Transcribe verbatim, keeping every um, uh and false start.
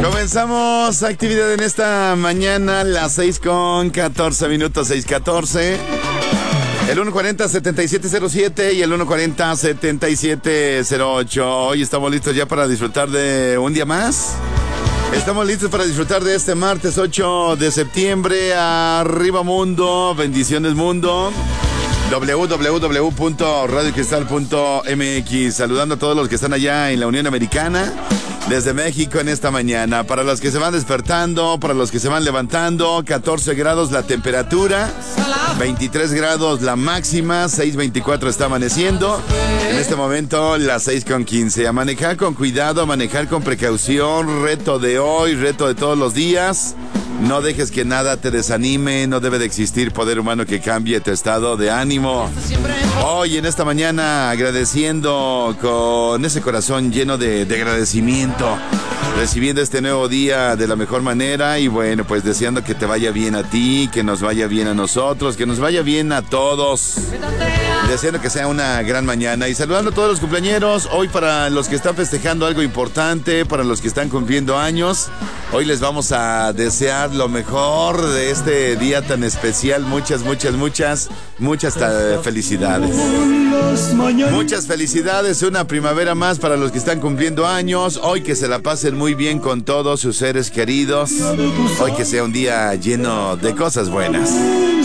Comenzamos actividad en esta mañana, las seis con catorce minutos, seis catorce. El uno cuarenta, setenta y siete cero siete y el uno cuarenta, setenta y siete cero ocho. Hoy estamos listos ya para disfrutar de un día más. Estamos listos para disfrutar de este martes ocho de septiembre. Arriba mundo, bendiciones mundo. doble u doble u doble u punto radio cristal punto m x. Saludando a todos los que están allá en la Unión Americana, desde México en esta mañana. Para los que se van despertando, para los que se van levantando, catorce grados la temperatura, veintitrés grados la máxima, seis veinticuatro está amaneciendo. En este momento las seis con quince. A manejar con cuidado, a manejar con precaución. Reto de hoy, reto de todos los días. No dejes que nada te desanime, no debe de existir poder humano que cambie tu estado de ánimo. Hoy en esta mañana agradeciendo con ese corazón lleno de, de agradecimiento, recibiendo este nuevo día de la mejor manera y bueno, pues deseando que te vaya bien a ti, que nos vaya bien a nosotros, que nos vaya bien a todos. Deseando que sea una gran mañana y saludando a todos los cumpleañeros. Hoy para los que están festejando algo importante, para los que están cumpliendo años, hoy les vamos a desear lo mejor de este día tan especial. Muchas, muchas, muchas, muchas felicidades. Muchas felicidades, una primavera más para los que están cumpliendo años. Hoy que se la pasen muy bien con todos sus seres queridos. Hoy que sea un día lleno de cosas buenas.